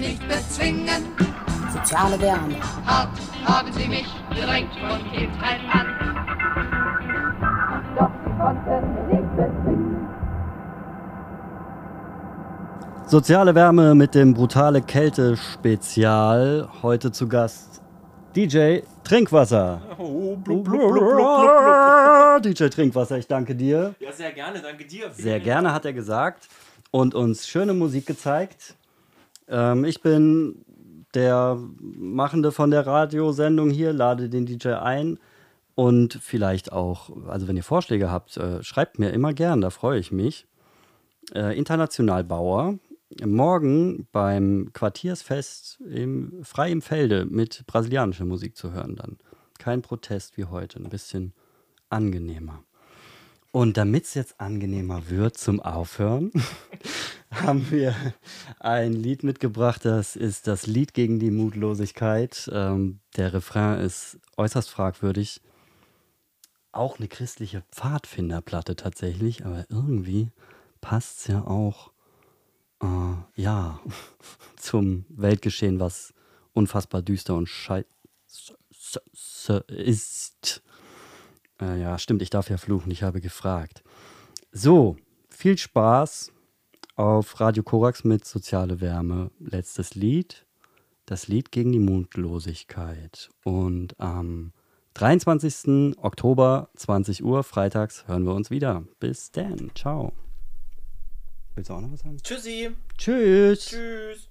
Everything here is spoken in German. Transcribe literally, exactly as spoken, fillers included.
Nicht bezwingen. Soziale Wärme. Hart haben sie mich gedrängt von Kindheit an. Doch sie konnten mich nicht bezwingen. Soziale Wärme mit dem brutale Kälte-Spezial. Heute zu Gast D J Trinkwasser. Oh, blub, blub, blub, blub, blub. D J Trinkwasser, ich danke dir. Ja, sehr gerne, danke dir. Sehr gerne, hat er gesagt. Und uns schöne Musik gezeigt. Ähm, ich bin der Machende von der Radiosendung hier, lade den D J ein. Und vielleicht auch, also wenn ihr Vorschläge habt, äh, schreibt mir immer gern, da freue ich mich. Äh, Internationalbauer. Morgen beim Quartiersfest im, frei im Felde mit brasilianischer Musik zu hören dann. Kein Protest wie heute, ein bisschen angenehmer. Und damit es jetzt angenehmer wird zum Aufhören, haben wir ein Lied mitgebracht, das ist das Lied gegen die Mutlosigkeit. Ähm, der Refrain ist äußerst fragwürdig. Auch eine christliche Pfadfinderplatte tatsächlich, aber irgendwie passt es ja auch Uh, ja, zum Weltgeschehen, was unfassbar düster und scheiße ist. Uh, ja, stimmt, ich darf ja fluchen, ich habe gefragt. So, viel Spaß auf Radio Korax mit Soziale Wärme. Letztes Lied, das Lied gegen die Mutlosigkeit. Und am dreiundzwanzigsten Oktober, zwanzig Uhr, freitags, hören wir uns wieder. Bis dann, ciao. Willst du auch noch was sagen? Tschüssi. Tschüss. Tschüss.